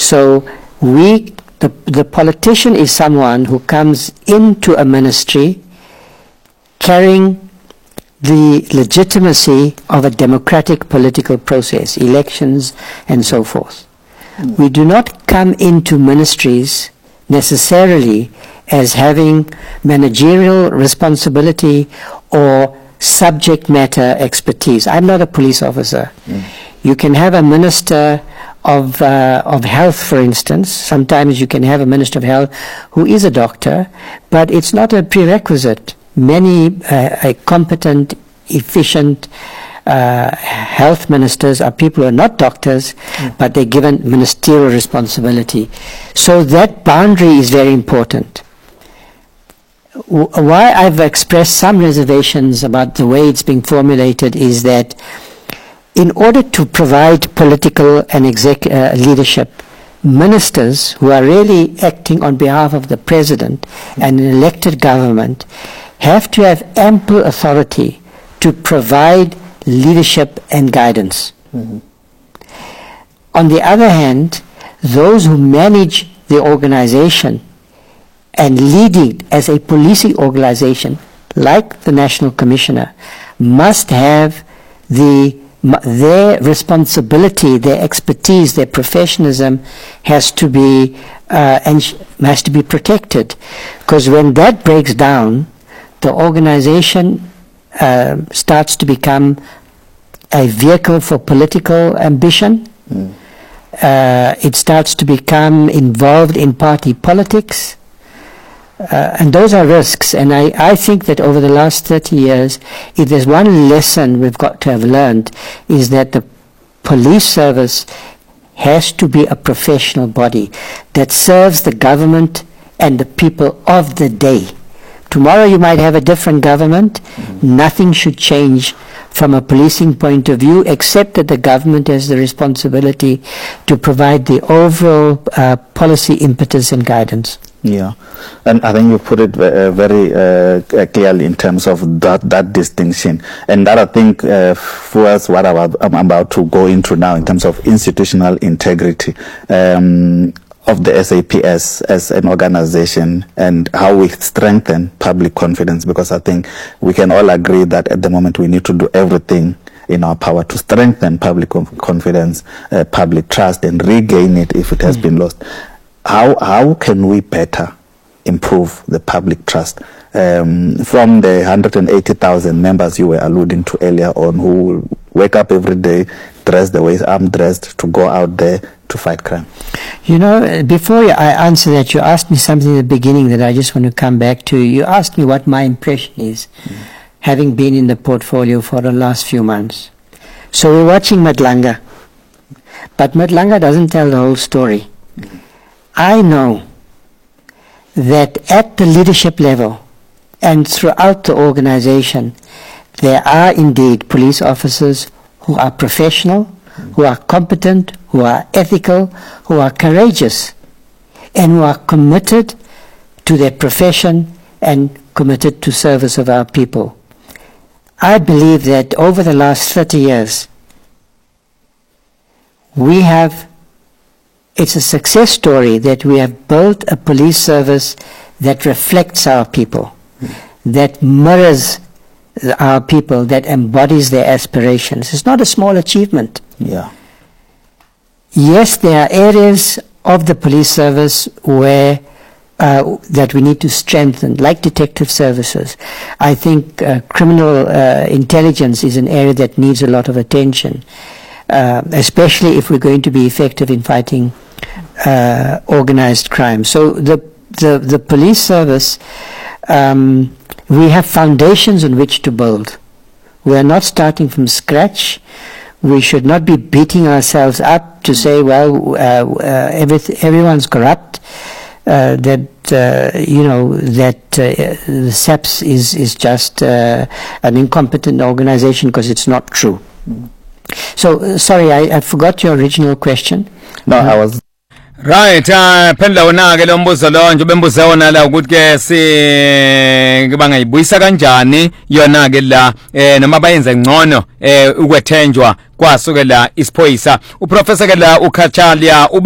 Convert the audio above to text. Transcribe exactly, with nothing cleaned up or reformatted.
So we, the, the politician is someone who comes into a ministry carrying the legitimacy of a democratic political process, elections and so forth. Mm. We do not come into ministries necessarily as having managerial responsibility or subject matter expertise. I'm not a police officer. Mm. You can have a minister of, uh, of health, for instance. Sometimes you can have a minister of health who is a doctor, but it's not a prerequisite. Many uh, competent, efficient uh, health ministers are people who are not doctors, mm. but they're given ministerial responsibility. So that boundary is very important. W- why I've expressed some reservations about the way it's being formulated is that in order to provide political and exec uh, leadership, ministers who are really acting on behalf of the president and an elected government have to have ample authority to provide leadership and guidance. Mm-hmm. On the other hand, those who manage the organization and leading as a policing organization, like the National Commissioner, must have the their responsibility, their expertise, their professionalism has to be uh, and has to be protected, because when that breaks down, the organization uh, starts to become a vehicle for political ambition. Mm. Uh, it starts to become involved in party politics. Uh, and those are risks. And I, I think that over the last thirty years, if there's one lesson we've got to have learned, is that the police service has to be a professional body that serves the government and the people of the day. Tomorrow you might have a different government. Mm-hmm. Nothing should change from a policing point of view, except that the government has the responsibility to provide the overall uh, policy impetus and guidance. Yeah, and I think you put it uh, very uh, clearly in terms of that that distinction. And that I think uh, fuels what I'm about to go into now in terms of institutional integrity um, of the S A P S as an organization and how we strengthen public confidence, because I think we can all agree that at the moment we need to do everything in our power to strengthen public confidence, uh, public trust, and regain it if it has mm. been lost. How how can we better improve the public trust um, from the one hundred eighty thousand members you were alluding to earlier on, who wake up every day dressed the way I'm dressed to go out there to fight crime? You know, before I answer that, you asked me something at the beginning that I just want to come back to. You asked me what my impression is, mm. having been in the portfolio for the last few months. So we're watching Madlanga, but Madlanga doesn't tell the whole story. Mm. I know that at the leadership level and throughout the organization, there are indeed police officers who are professional, mm. who are competent, who are ethical, who are courageous, and who are committed to their profession and committed to service of our people. I believe that over the last thirty years, we have It's a success story that we have built a police service that reflects our people, mm. that mirrors our people, that embodies their aspirations. It's not a small achievement. Yeah. Yes, there are areas of the police service where uh, that we need to strengthen, like detective services. I think uh, criminal uh, intelligence is an area that needs a lot of attention, uh, especially if we're going to be effective in fighting Uh, organized crime. So the the, the police service, um, we have foundations on which to build. We are not starting from scratch. We should not be beating ourselves up to say, well, uh, uh, every, everyone's corrupt, uh, that, uh, you know, that uh, the S A P S is, is just uh, an incompetent organization, because it's not true. Mm. So, uh, sorry, I, I forgot your original question. No, uh, I was... Right, uh, pendla wona ke lo mbuzo lo nje bembuza wona la ukuthi ke si bangayibuyisa kanjani yona ke la eh noma bayenze ngcono eh ukwethenjwa kwasukela isiphoyisa uprofessor ke la uKhachalia